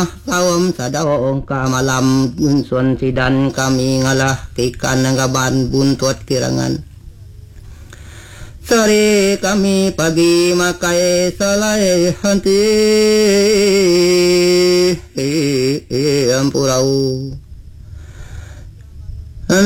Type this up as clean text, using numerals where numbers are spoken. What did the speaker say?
kawam sadaong kamalam unsun sidan kami ngalah kikan nanggaban buntut kirangan sari kami pagi makai salai hanti